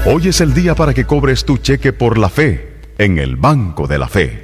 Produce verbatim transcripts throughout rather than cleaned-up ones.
Hoy es el día para que cobres tu cheque por la fe en el Banco de la Fe.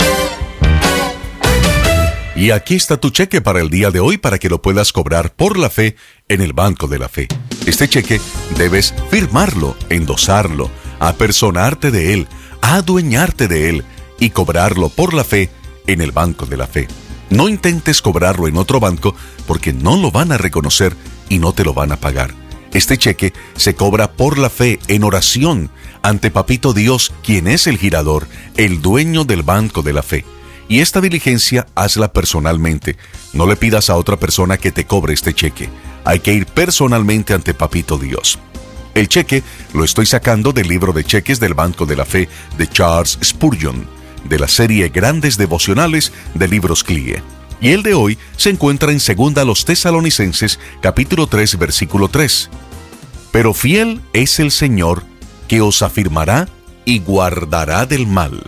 Y aquí está tu cheque para el día de hoy para que lo puedas cobrar por la fe en el Banco de la Fe. Este cheque debes firmarlo, endosarlo, apersonarte de él, adueñarte de él y cobrarlo por la fe en el Banco de la Fe. No intentes cobrarlo en otro banco porque no lo van a reconocer y no te lo van a pagar. Este cheque se cobra por la fe en oración ante Papito Dios, quien es el girador, el dueño del Banco de la Fe. Y esta diligencia hazla personalmente. No le pidas a otra persona que te cobre este cheque. Hay que ir personalmente ante Papito Dios. El cheque lo estoy sacando del libro de cheques del Banco de la Fe de Charles Spurgeon, de la serie Grandes Devocionales de Libros C L I E. Y el de hoy se encuentra en Segunda a los Tesalonicenses, capítulo tres, versículo tres. Pero fiel es el Señor, que os afirmará y guardará del mal.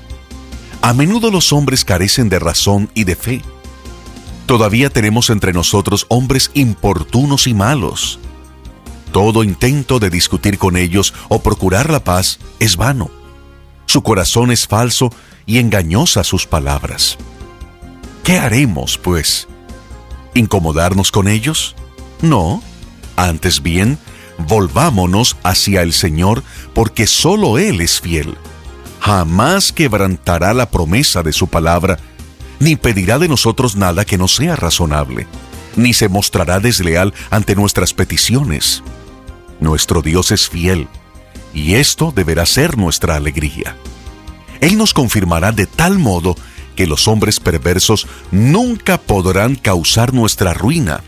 A menudo los hombres carecen de razón y de fe. Todavía tenemos entre nosotros hombres importunos y malos. Todo intento de discutir con ellos o procurar la paz es vano. Su corazón es falso y engañosa sus palabras. ¿Qué haremos, pues? ¿Incomodarnos con ellos? No, antes bien, volvámonos hacia el Señor, porque solo Él es fiel. Jamás quebrantará la promesa de su palabra, ni pedirá de nosotros nada que no sea razonable, ni se mostrará desleal ante nuestras peticiones. Nuestro Dios es fiel, y esto deberá ser nuestra alegría. Él nos confirmará de tal modo que los hombres perversos nunca podrán causar nuestra ruina,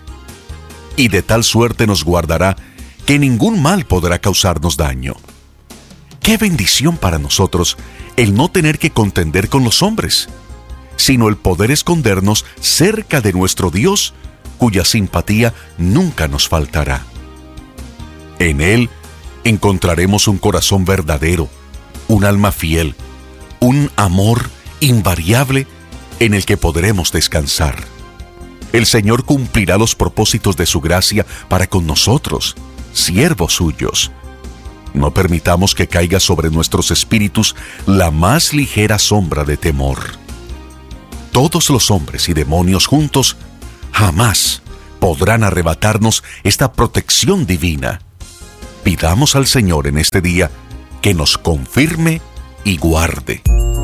y de tal suerte nos guardará que ningún mal podrá causarnos daño. ¡Qué bendición para nosotros el no tener que contender con los hombres, sino el poder escondernos cerca de nuestro Dios, cuya simpatía nunca nos faltará! En Él encontraremos un corazón verdadero, un alma fiel, un amor invariable en el que podremos descansar. El Señor cumplirá los propósitos de su gracia para con nosotros, siervos suyos. No permitamos que caiga sobre nuestros espíritus la más ligera sombra de temor. Todos los hombres y demonios juntos jamás podrán arrebatarnos esta protección divina. Pidamos al Señor en este día que nos confirme y guarde.